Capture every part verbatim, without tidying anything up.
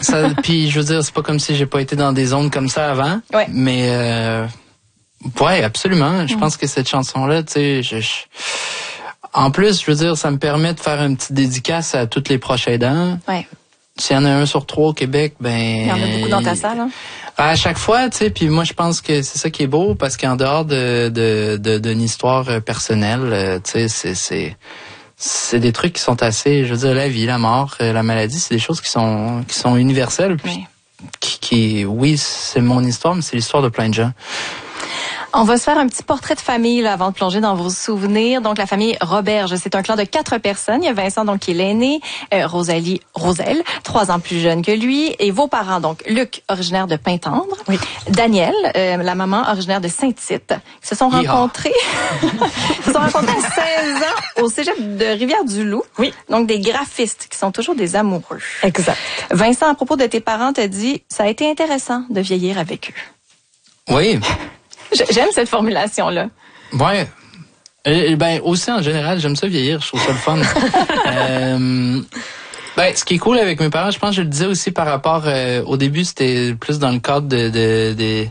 ça, puis je veux dire, c'est pas comme si j'ai pas été dans des zones comme ça avant. Ouais. Mais euh, ouais, absolument. Je mmh. pense que cette chanson-là, tu sais, je, je, en plus, je veux dire, ça me permet de faire une petite dédicace à tous les proches aidants. Ouais. S'il y en a un sur trois au Québec, ben... Il y en a beaucoup dans ta salle, hein? À chaque fois, tu sais, puis moi, je pense que c'est ça qui est beau, parce qu'en dehors de, de, de, d'une histoire personnelle, tu sais, c'est, c'est, c'est des trucs qui sont assez, je veux dire, la vie, la mort, la maladie, c'est des choses qui sont, qui sont universelles, puis oui. qui, qui, oui, c'est mon histoire, mais c'est l'histoire de plein de gens. On va se faire un petit portrait de famille là, avant de plonger dans vos souvenirs. Donc, la famille Roberge, c'est un clan de quatre personnes. Il y a Vincent, donc, qui est l'aîné, euh, Rosalie, Roselle, trois ans plus jeune que lui, et vos parents, donc, Luc, originaire de Pintendre, oui. Daniel, euh, la maman, originaire de Saint-Tite, qui se sont yeah. rencontrés, se sont rencontrés à seize ans au cégep de Rivière-du-Loup. Oui. Donc, des graphistes qui sont toujours des amoureux. Exact. Vincent, à propos de tes parents, t'a dit, ça a été intéressant de vieillir avec eux. Oui. J'aime cette formulation-là. Ouais. Et, ben aussi en général, j'aime ça vieillir, je trouve ça le fun. euh, ben ce qui est cool avec mes parents, je pense que je le disais aussi par rapport euh, au début, c'était plus dans le cadre de, de, de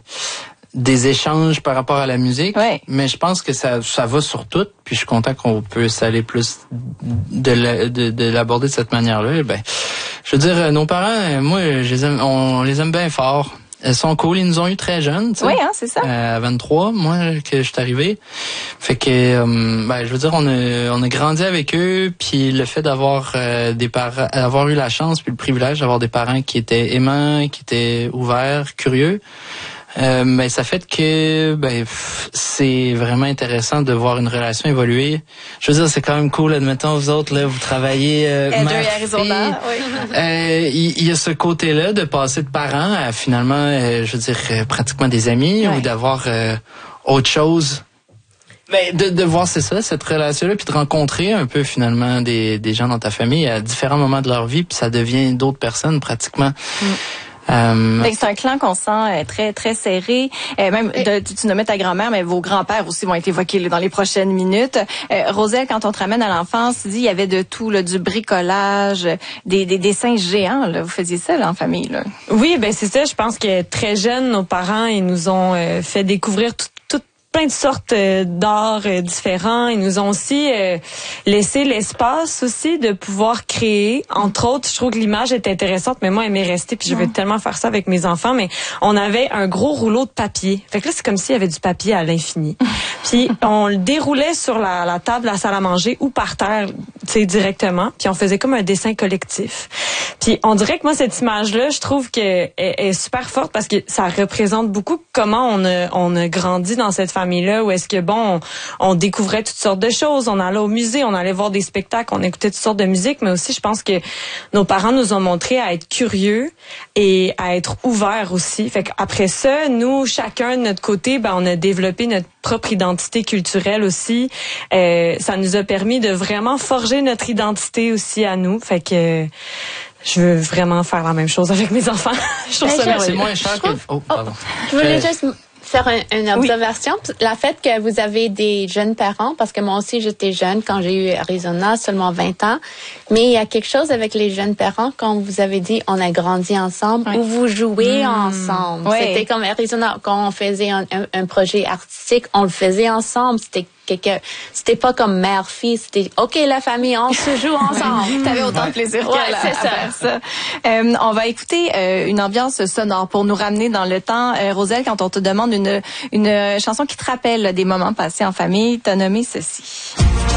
des échanges par rapport à la musique, ouais. mais je pense que ça ça va sur tout, puis je suis content qu'on peut s'aller plus de, la, de de l'aborder de cette manière-là. Et ben je veux dire, nos parents, moi je les aime, on les aime bien fort. Elles sont cool, ils nous ont eu très jeunes, tu sais. Oui, hein, c'est ça. Euh, à vingt-trois, moi, que je suis arrivé. Fait que, euh, ben, je veux dire, on a, on a grandi avec eux, puis le fait d'avoir euh, des parents, avoir eu la chance puis le privilège d'avoir des parents qui étaient aimants, qui étaient ouverts, curieux. Euh, ben, ça fait que ben c'est vraiment intéressant de voir une relation évoluer. Je veux dire, c'est quand même cool, admettons, vous autres, là, vous travaillez euh, mère, Arizona, oui. Euh, il y, y a ce côté-là de passer de parents à finalement, euh, je veux dire, euh, pratiquement des amis, ouais. ou d'avoir euh, autre chose. Ben, de, de voir, c'est ça, cette relation-là, puis de rencontrer un peu finalement des, des gens dans ta famille à différents moments de leur vie, puis ça devient d'autres personnes pratiquement. Mm. Euh... C'est un clan qu'on sent euh, très très serré. Euh, même de, tu, tu nommais ta grand-mère, mais vos grands-pères aussi vont être évoqués là, dans les prochaines minutes. Euh, Roselle, quand on te ramène à l'enfance, tu dis il y avait de tout, là, du bricolage, des, des dessins géants. Là. Vous faisiez ça là, en famille, là? Oui, ben c'est ça. Je pense que très jeunes, nos parents, ils nous ont euh, fait découvrir tout, tout plein de sortes euh, d'arts euh, différents. Ils nous ont aussi euh, laissé l'espace aussi de pouvoir créer. Entre autres, je trouve que l'image est intéressante, mais moi, elle m'est restée, puis je veux tellement faire ça avec mes enfants, mais on avait un gros rouleau de papier. Fait que là, c'est comme s'il y avait du papier à l'infini. Puis on le déroulait sur la, la table de la salle à manger ou par terre, tu sais, directement, puis on faisait comme un dessin collectif. Puis on dirait que moi, cette image-là, je trouve qu'elle est super forte parce que ça représente beaucoup comment on a, on a grandi dans cette famille-là, où est-ce que, bon, on, on découvrait toutes sortes de choses, on allait au musée, on allait voir des spectacles, on écoutait toutes sortes de musique, mais aussi, je pense que nos parents nous ont montré à être curieux et à être ouverts aussi. Fait qu'après ça, nous, chacun de notre côté, ben, on a développé notre propre identité culturelle aussi. Euh, ça nous a permis de vraiment forger notre identité aussi à nous. Fait que je veux vraiment faire la même chose avec mes enfants. Je trouve ça merveilleux. C'est moins cher que... Oh, pardon. Je voulais juste faire un, une observation. Oui. La fait que vous avez des jeunes parents, parce que moi aussi j'étais jeune quand j'ai eu Arizona, seulement vingt ans, mais il y a quelque chose avec les jeunes parents quand vous avez dit on a grandi ensemble, oui. ou vous jouez mmh. ensemble. Oui. C'était comme Arizona, quand on faisait un, un, un projet artistique, on le faisait ensemble. C'était quelque, c'était pas comme mère-fille, c'était OK la famille, on se joue ensemble. T'avais autant de plaisir ouais, qu'elle c'est à, à ça. ça. Euh, on va écouter euh, une ambiance sonore pour nous ramener dans le temps. Euh, Roselle, quand on te demande une une chanson qui te rappelle des moments passés en famille, t'as nommé ceci.